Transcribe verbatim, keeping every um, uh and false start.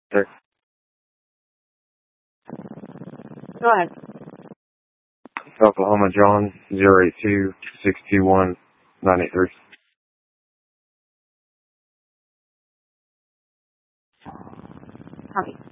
Sure. Go ahead. Oklahoma John, zero eight two, six two one, nine eight three. Copy.